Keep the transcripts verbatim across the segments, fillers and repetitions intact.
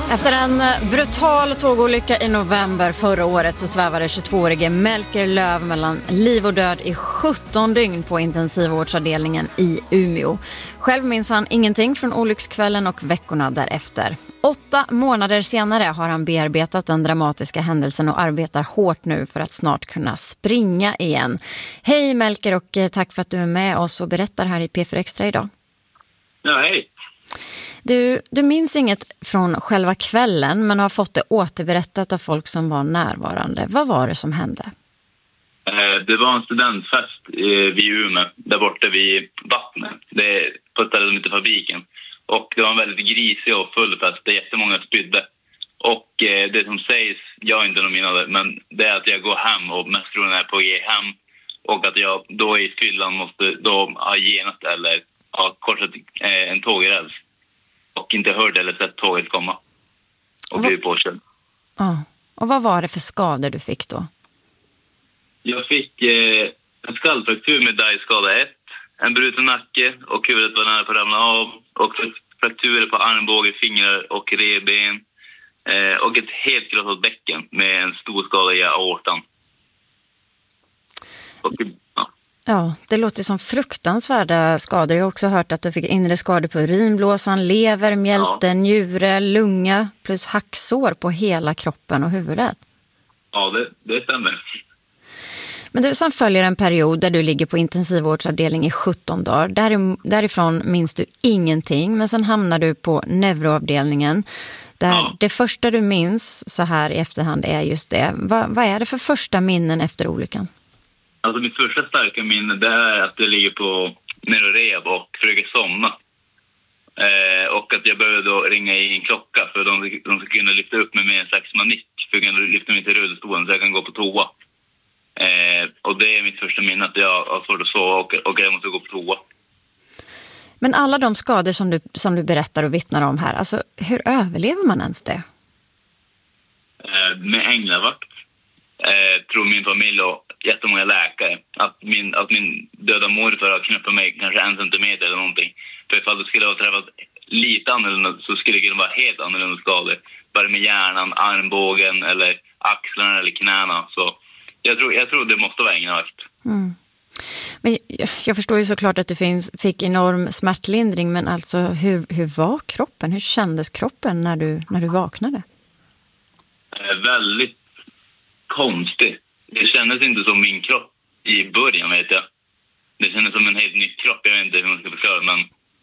Efter en brutal tågolycka i november förra året så svävade tjugotvåårige Melker Löv mellan liv och död i sjutton dygn på intensivvårdsavdelningen i Umeå. Själv minns han ingenting från olyckskvällen och veckorna därefter. Åtta månader senare har han bearbetat den dramatiska händelsen och arbetar hårt nu för att snart kunna springa igen. Hej Melker, och tack för att du är med oss och berättar här i P fyra Extra idag. Ja, hej. Du, du minns inget från själva kvällen men har fått det återberättat av folk som var närvarande. Vad var det som hände? Det var en studentfest vid Umeå, där borta vid vattnet. Det är på ett ställe som heter Fabriken. Och det var en väldigt grisig och full fest där jättemånga spydde. Och det som sägs, jag har inte någon minne av det, men det är att jag går hem och mest troligen är på väg hem. Och att jag då i fyllan måste då ha genat eller ha korsat en tågräls. Och inte hörde eller sett tåget komma. Och blev påkörd. Ja. Och vad var det för skador du fick då? Jag fick eh, en skallfraktur med dajskada ett. En bruten nacke och huvudet var nära på att ramla av. Och frakturer på armbåge, fingrar och revben. Eh, och ett helt krossat bäcken med en stor skada i aortan. Och, ja. Ja, det låter som fruktansvärda skador. Jag har också hört att du fick inre skador på urinblåsan, lever, mjälte, ja. njure, lunga plus hacksår på hela kroppen och huvudet. Ja, det, det stämmer. Men du, sen följer en period där du ligger på intensivvårdsavdelning i sjutton dagar. Där, därifrån minns du ingenting, men sen hamnar du på neuroavdelningen. Där ja. Det första du minns så här i efterhand är just det. Va, vad är det för första minnen efter olyckan? Alltså mitt första starka minne det är att jag ligger på neurorehab och försöker somna. Eh, och att jag behöver då ringa i en klocka för de, de ska kunna lyfta upp mig med en slags manick. För att kunna lyfta mig till rullstolen så jag kan gå på toa. Eh, och det är mitt första minne att jag har svårt att sova och, och jag måste gå på toa. Men alla de skador som du, som du berättar och vittnar om här, alltså hur överlever man ens det? Eh, med änglavakt. Eh, tror min familj och jättemånga läkare att min, att min döda morfar har knäppt mig kanske en centimeter eller någonting. För ifall det skulle ha träffat lite annorlunda så skulle det kunna vara helt annorlunda skador. Bara med hjärnan, armbågen eller axlarna eller knäna. Så jag tror, jag tror det måste vara änglavakt. Mm. Men jag förstår ju såklart att du finns, fick enorm smärtlindring, men alltså hur, hur var kroppen? Hur kändes kroppen när du, när du vaknade? Eh, väldigt konstigt. Det kändes inte som min kropp i början, vet jag. Det kändes som en helt ny kropp. Jag vet inte hur man ska förklara, men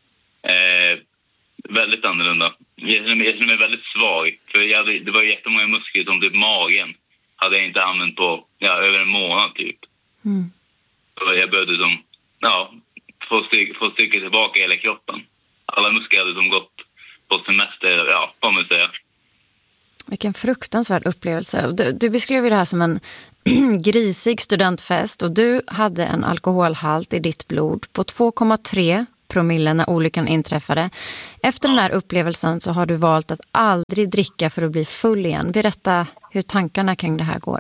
eh, väldigt annorlunda. Jag kände, mig, jag kände mig väldigt svag. För jag hade, det var jättemånga muskler som typ magen hade jag inte använt på ja, över en månad typ. Mm. Så jag behövde som, ja, få, styr, få styrka tillbaka hela kroppen. Alla muskler hade som gått på semester, ja, vad man säga. Vilken fruktansvärd upplevelse. Du, du beskrev ju det här som en grisig studentfest och du hade en alkoholhalt i ditt blod på två komma tre promille när olyckan inträffade. Efter den här upplevelsen så har du valt att aldrig dricka för att bli full igen. Berätta hur tankarna kring det här går.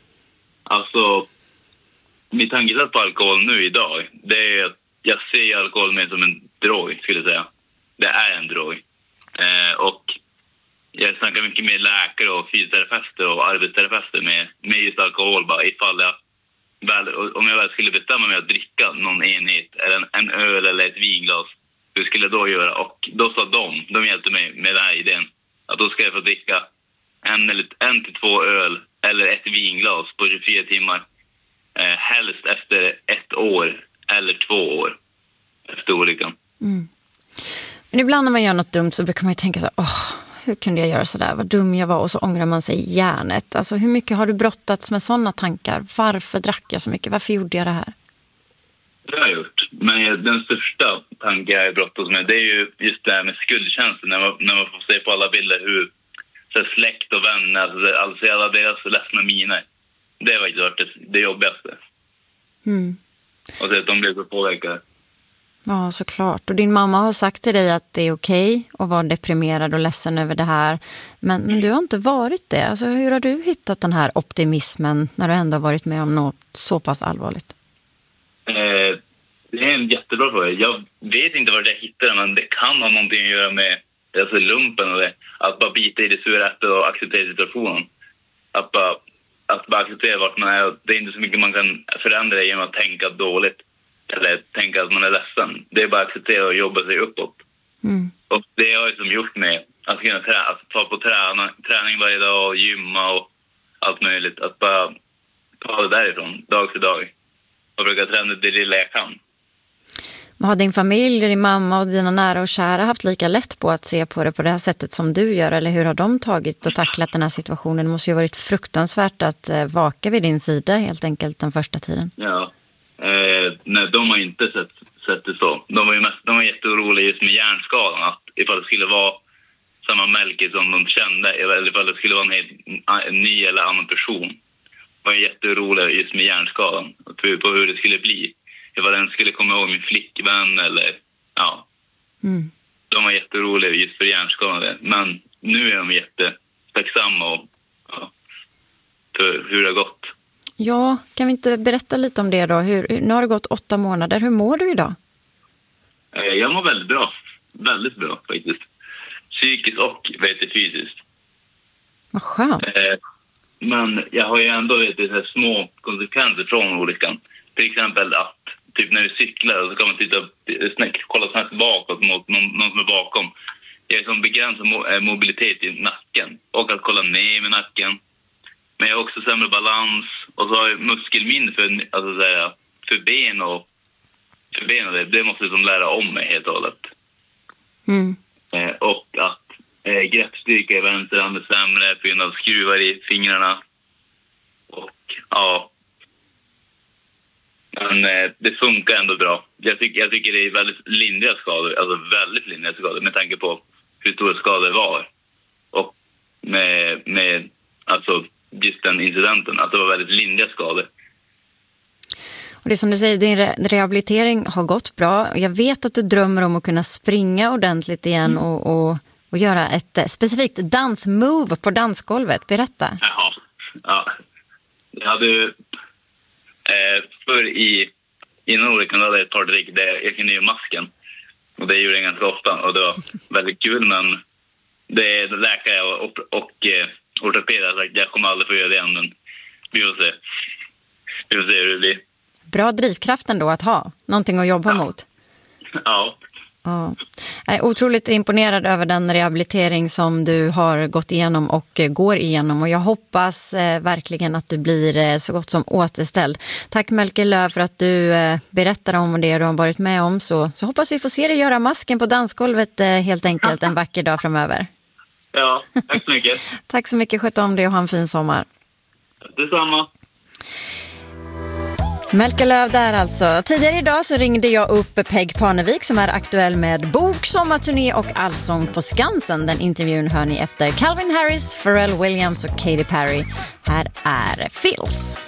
Alltså, mitt tankesätt på alkohol nu idag, det är att jag ser alkohol mer som en drog, skulle jag säga. Det är en drog. Eh, och jag snackar mycket med läkare och fysioterapeuter och arbetsterapeuter med, med just alkohol. Bara ifall jag väl, om jag väl skulle bestämma mig att dricka någon enhet, eller en, en öl eller ett vinglas, hur skulle jag då göra? Och då sa de, de hjälpte mig med den här idén, att då ska jag få dricka en, eller, en till två öl eller ett vinglas på tjugofyra timmar. Eh, helst efter ett år eller två år efter olyckan. Mm. Men ibland när man gör något dumt så brukar man ju tänka så här, åh, hur kunde jag göra så där? Vad dum jag var, och så ångrar man sig i hjärnet. Alltså hur mycket har du brottats med sådana tankar? Varför drack jag så mycket? Varför gjorde jag det här? Det har jag gjort. Men den största tanken jag har brottats med, det är ju just det här med skuldkänslan. När man, när man får se på alla bilder hur så här, släkt och vänner, alltså, alltså alla deras ledsna miner. Det har faktiskt varit det, det jobbigaste. Mm. Och så att de blev så påverkade. Ja, såklart. Och din mamma har sagt till dig att det är okej att vara deprimerad och ledsen över det här. Men, men du har inte varit det. Alltså, hur har du hittat den här optimismen när du ändå har varit med om något så pass allvarligt? Eh, det är en jättebra fråga. Jag vet inte var jag hittade den, men det kan ha någonting att göra med alltså lumpen och det. Att bara bita i det sura äpplet och acceptera situationen. Att bara, att bara acceptera vart man är. Det är inte så mycket man kan förändra genom att tänka dåligt. Eller tänka att man är ledsen. Det är bara att acceptera och jobba sig uppåt. Mm. Och det har jag liksom gjort med att kunna trä, att ta på träna, träning varje dag och gymma och allt möjligt. Att bara ta det därifrån, dag för dag. Och försöka träna det lilla jag kan. Har din familj, din mamma och dina nära och kära haft lika lätt på att se på det på det här sättet som du gör? Eller hur har de tagit och tacklat den här situationen? Det måste ju ha varit fruktansvärt att eh, vaka vid din sida helt enkelt den första tiden. Ja, eh, nej, de har inte sett, sett det så. De var ju mest, de var jätteoroliga just med hjärnskadan. Att ifall det skulle vara samma Melker som de kände, eller ifall det skulle vara en helt en ny eller annan person. De var jätteoroliga just med hjärnskadan. På hur det skulle bli. Ifall den skulle komma ihåg min flickvän eller ja. Mm. De var jätteroliga just för hjärnskadade. Men nu är de jättetacksamma och ja, för hur det har gått. Ja, kan vi inte berätta lite om det då? Hur, nu har det gått åtta månader. Hur mår du idag? Jag mår väldigt bra. Väldigt bra faktiskt. Psykiskt och vet du, fysiskt. Vad skönt. Men jag har ju ändå vet du, så här små konsekvenser från olyckan. Till exempel att typ när vi cyklar så kan man titta snäck, kolla snabbt bakåt mot någon, någon som är bakom. Jag är som begränsad mo- mobilitet i nacken och att kolla ner med nacken. Men jag har också sämre balans och så har jag muskelminne för, alltså, så här, för ben och för ben och det. Det måste jag som lära om mig helt och hållet. Mm. Eh, och att eh, greppstyrka i vänster hand är sämre på grund av skruvar i fingrarna. Och ja... Men eh, det funkar ändå bra. Jag, tyck, jag tycker det är väldigt lindriga skador. Alltså väldigt lindriga skador med tanke på hur stora skador var. Och med, med alltså just den incidenten. Att det var väldigt lindriga skador. Och det är som du säger, din re- rehabilitering har gått bra. Jag vet att du drömmer om att kunna springa ordentligt igen mm. och, och, och göra ett eh, specifikt dansmove på dansgolvet. Berätta. Jaha, ja. Jag hade... Eh, för i innan olyckan hade jag ett par drick där jag kunde göra masken. Och det gjorde jag ganska ofta och det var väldigt kul, men det är läkare och, och, och eh, ortopeder sagt jag kommer aldrig få göra det igen, men vi får se. Vi får se hur det blir. Bra drivkraft ändå att ha. Någonting att jobba ja. mot. Ja. Ja. Jag är otroligt imponerad över den rehabilitering som du har gått igenom och går igenom. Och jag hoppas eh, verkligen att du blir eh, så gott som återställd. Tack Melker Löv för att du eh, berättar om det du har varit med om. Så, så hoppas vi får se dig göra masken på dansgolvet eh, helt enkelt en vacker dag framöver. Ja, tack så mycket. Tack så mycket, sköt om dig och ha en fin sommar. Detsamma. Melker Löv där alltså. Tidigare idag så ringde jag upp Peg Parnevik som är aktuell med bok, sommarturné och allsång på Skansen. Den intervjun hör ni efter Calvin Harris, Pharrell Williams och Katy Perry. Här är Feels.